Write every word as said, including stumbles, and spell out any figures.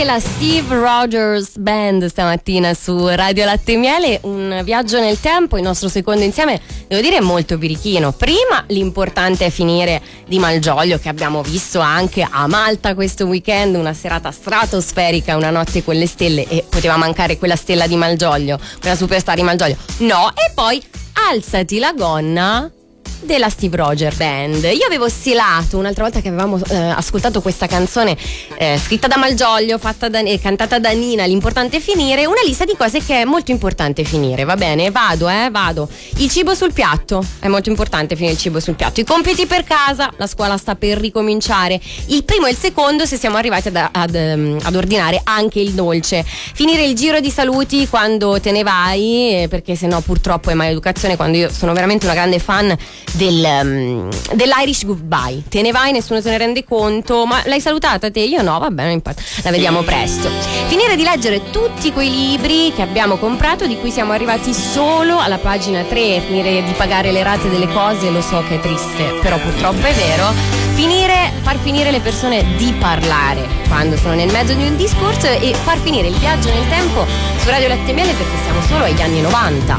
la Steve Rogers Band stamattina su Radio Latte e Miele. Un viaggio nel tempo, il nostro secondo insieme, devo dire, è molto birichino. Prima l'importante è finire di Malgioglio, che abbiamo visto anche a Malta questo weekend, una serata stratosferica, una notte con le stelle, e poteva mancare quella stella di Malgioglio, quella superstar di Malgioglio. No, e poi Alzati la gonna della Steve Rogers Band. Io avevo stilato un'altra volta che avevamo eh, ascoltato questa canzone eh, scritta da Malgioglio, fatta da, eh, cantata da Nina, l'importante è finire, una lista di cose che è molto importante finire. Va bene, vado, eh, vado. Il cibo sul piatto, è molto importante finire il cibo sul piatto. I compiti per casa, la scuola sta per ricominciare. Il primo e il secondo, se siamo arrivati ad, ad, ad ordinare anche il dolce. Finire il giro di saluti quando te ne vai, eh, perché sennò purtroppo è maleducazione. Quando io sono veramente una grande fan Del, um, dell'Irish Goodbye, te ne vai, nessuno se ne rende conto. Ma l'hai salutata te? Io no, vabbè, non importa, la vediamo presto. Finire di leggere tutti quei libri che abbiamo comprato, di cui siamo arrivati solo alla pagina tre. Finire di pagare le rate delle cose, lo so che è triste, però purtroppo è vero. Finire, far finire le persone di parlare quando sono nel mezzo di un discorso, e far finire il viaggio nel tempo su Radio Latte e Miele, perché siamo solo agli anni novanta.